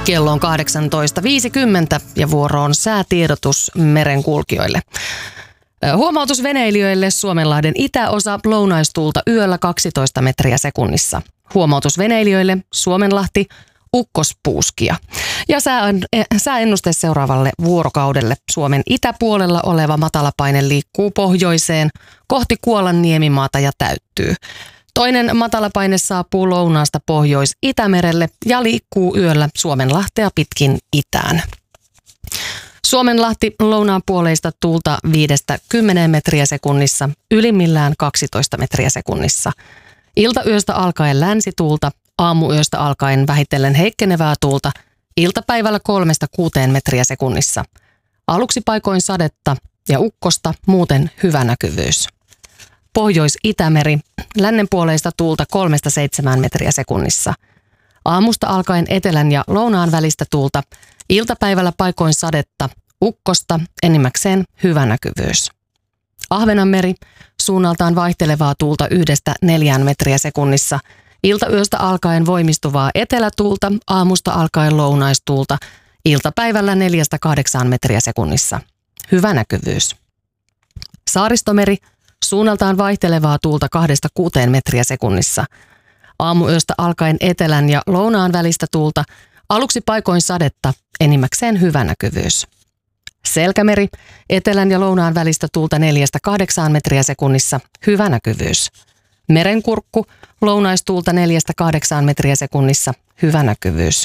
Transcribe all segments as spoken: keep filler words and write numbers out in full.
Kello on kahdeksantoista viisikymmentä ja vuoro on säätiedotus merenkulkijoille. Huomautus veneilijöille: Suomenlahden itäosa, lounaistuulta yöllä kaksitoista metriä sekunnissa. Huomautus veneilijöille: Suomenlahti, ukkospuuskia. Ja sääennuste seuraavalle vuorokaudelle: Suomen itäpuolella oleva matalapaine liikkuu pohjoiseen kohti Kuolan niemimaata ja täyttyy. Toinen matalapaine saapuu lounaasta Pohjois-Itämerelle ja liikkuu yöllä Suomenlahtea pitkin itään. Suomenlahti, lounaanpuoleista tuulta viidestä kymmeneen metriä sekunnissa, ylimmillään kaksitoista metriä sekunnissa. Iltayöstä alkaen länsituulta, aamuyöstä alkaen vähitellen heikkenevää tuulta, iltapäivällä kolmesta kuuteen metriä sekunnissa. Aluksi paikoin sadetta ja ukkosta, muuten hyvä näkyvyys. Pohjois-Itämeri, lännenpuoleista tuulta kolmesta seitsemään metriä sekunnissa. Aamusta alkaen etelän ja lounaan välistä tuulta, iltapäivällä paikoin sadetta, ukkosta, enimmäkseen hyvä näkyvyys. Ahvenanmeri, suunnaltaan vaihtelevaa tuulta yhdestä neljään metriä sekunnissa, iltayöstä alkaen voimistuvaa etelätuulta, aamusta alkaen lounaistuulta, iltapäivällä neljästä kahdeksaan metriä sekunnissa. Hyvä näkyvyys. Saaristomeri, suunnaltaan vaihtelevaa tuulta kahdesta kuuteen metriä sekunnissa. Aamuyöstä alkaen etelän ja lounaan välistä tuulta, aluksi paikoin sadetta, enimmäkseen hyvä näkyvyys. Selkämeri, etelän ja lounaan välistä tuulta neljästä kahdeksaan metriä sekunnissa, hyvä näkyvyys. Merenkurkku, lounaistuulta neljästä kahdeksaan metriä sekunnissa, hyvä näkyvyys.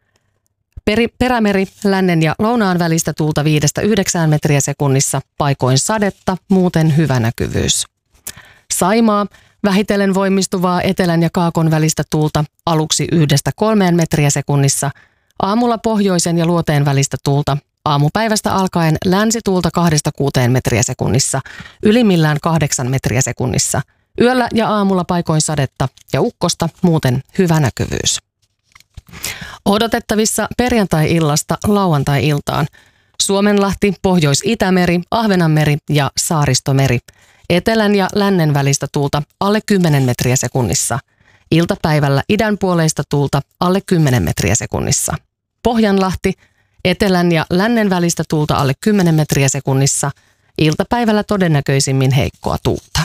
Peri, perämeri, lännen ja lounaan välistä tuulta viidestä yhdeksään metriä sekunnissa, paikoin sadetta, muuten hyvä näkyvyys. Saimaa, vähitellen voimistuvaa etelän ja kaakon välistä tuulta, aluksi yhdestä kolmeen metriä sekunnissa, aamulla pohjoisen ja luoteen välistä tuulta, aamupäivästä alkaen länsituulta kahdesta kuuteen metriä sekunnissa, ylimmillään kahdeksan metriä sekunnissa, yöllä ja aamulla paikoin sadetta ja ukkosta, muuten hyvä näkyvyys. Odotettavissa perjantai-illasta lauantai-iltaan: Suomenlahti, Pohjois-Itämeri, Ahvenanmeri ja Saaristomeri. Etelän ja lännen välistä tuulta alle kymmenen metriä sekunnissa. Iltapäivällä idänpuoleista tuulta alle kymmenen metriä sekunnissa. Pohjanlahti, etelän ja lännen välistä tuulta alle kymmenen metriä sekunnissa. Iltapäivällä todennäköisimmin heikkoa tuulta.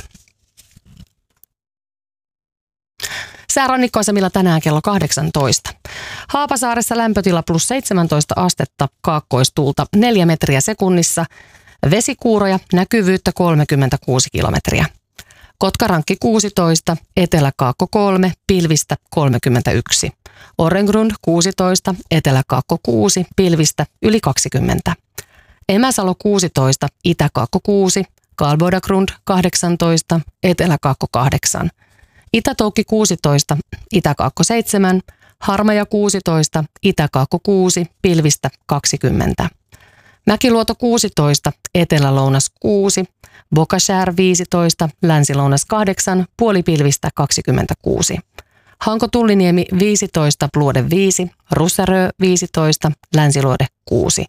Säärannikkoasemilla tänään kello kahdeksantoista. Haapasaaressa lämpötila plus seitsemäntoista astetta, kaakkoistuulta neljä metriä sekunnissa. Vesikuuroja, näkyvyyttä kolmekymmentäkuusi kilometriä. Kotkarankki kuusitoista, Etelä-Kaakko kolme, pilvistä kolmekymmentäyksi. Orrengrund kuusitoista, Etelä-Kaakko kuusi, pilvistä yli kaksikymmentä. Emäsalo kuusitoista, Itä-Kaakko kuusi, Kalbodagrund kahdeksantoista, Etelä-Kaakko kahdeksan. Itä-Toukki kuusitoista, Itä-Kaakko seitsemän, Harmaja kuusitoista, Itä-Kaakko kuusi, pilvistä kaksikymmentä. Mäkiluoto kuusitoista, Etelä-Lounas kuusi, Bokashär viisitoista, Länsi-Lounas kahdeksan, puolipilvistä kaksikymmentäkuusi. Hanko-Tulliniemi viisitoista, Luode viisi, Russarö viisitoista, Länsiluode kuusi.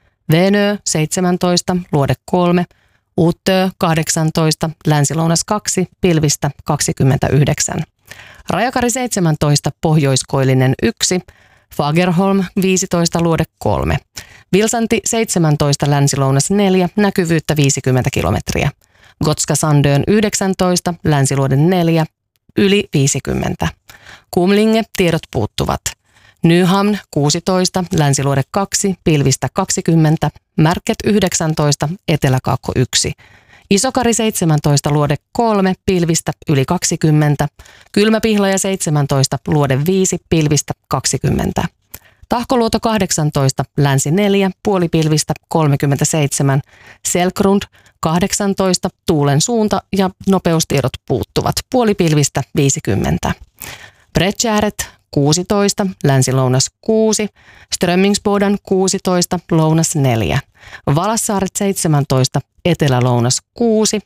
Venö seitsemäntoista, Luode kolme, Uttö kahdeksantoista, Länsi-Lounas kaksi, pilvistä kaksikymmentäyhdeksän. Rajakari seitsemäntoista, Pohjoiskoillinen yksi, Fagerholm viisitoista, Luode kolme. Vilsanti seitsemäntoista, Länsi-Lounas neljä, näkyvyyttä viisikymmentä kilometriä. Gotska Sandön yhdeksäntoista, Länsiluode neljä, yli viisikymmentä. Kumlinge, tiedot puuttuvat. Nyhamn kuusitoista, Länsiluode kaksi, pilvistä kaksikymmentä. Märket yhdeksäntoista, Etelä-Kaakko yksi. Isokari seitsemäntoista, Luode kolme, pilvistä yli kaksikymmentä. Kylmäpihlaja seitsemäntoista, Luode viisi, pilvistä kaksikymmentä. Tahkoluoto kahdeksantoista, Länsi neljä, puolipilvistä kolmekymmentäseitsemän. Selkrund kahdeksantoista, tuulen suunta ja nopeustiedot puuttuvat, puolipilvistä viisikymmentä. Bredtjäret kuusitoista, Länsi-Lounas kuusi, Strömmingsboden kuusitoista, Lounas neljä. Valassaaret seitsemäntoista, Etelä-Lounas kuusi,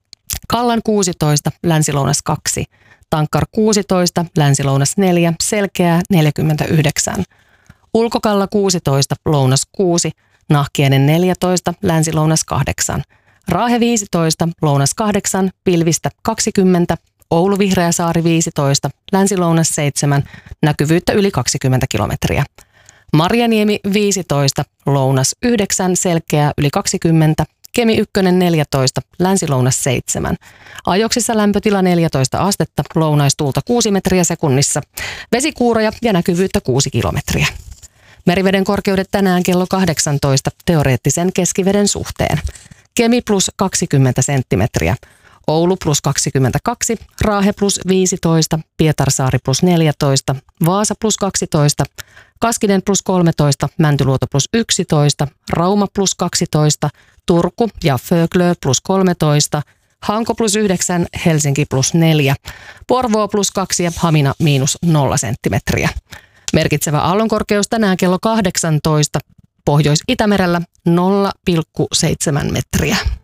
Kallan kuusitoista, Länsi-Lounas kaksi, Tankkar kuusitoista, Länsi-Lounas neljä, Selkeää neljäkymmentäyhdeksän. Ulkokalla kuusitoista, Lounas kuusi, Nahkienen neljätoista, Länsi-Lounas kahdeksan. Raahe viisitoista, Lounas kahdeksan, pilvistä kaksikymmentä. Oulu Vihreäsaari viisitoista, Länsi-Lounas seitsemän, näkyvyyttä yli kaksikymmentä kilometriä. Marjaniemi viisitoista, lounas yhdeksän, selkeää yli kaksikymmentä, Kemi yksi neljätoista, länsi-lounas seitsemän. Ajoksissa lämpötila neljätoista astetta, lounaistuulta kuusi metriä sekunnissa, vesikuuroja ja näkyvyyttä kuusi kilometriä. Meriveden korkeudet tänään kello kahdeksantoista teoreettisen keskiveden suhteen. Kemi plus kaksikymmentä senttimetriä, Oulu plus kaksikymmentäkaksi, Raahe plus viisitoista, Pietarsaari plus neljätoista, Vaasa plus kaksitoista, Kaskinen plus kolmetoista, Mäntyluoto plus yksitoista, Rauma plus kaksitoista, Turku ja Föglö plus kolmetoista, Hanko plus yhdeksän, Helsinki plus neljä, Porvoo plus kaksi ja Hamina miinus nolla senttimetriä. Merkitsevä aallonkorkeus tänään kello kahdeksantoista, Pohjois-Itämerellä nolla pilkku seitsemän metriä.